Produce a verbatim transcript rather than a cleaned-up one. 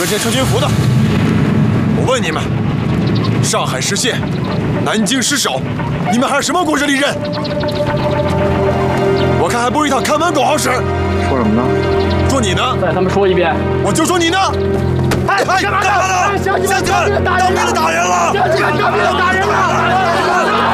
们这些穿军服的，我问你们，上海失陷，南京失守，你们还有什么国之利刃？我看还不如一套看门狗好使。 说什么呢？ 说你呢？ 再他妈说一遍！ 我就说你呢！ 哎，干嘛呢？ 乡亲们，当兵的打人了！ 乡亲们，当兵的打人了！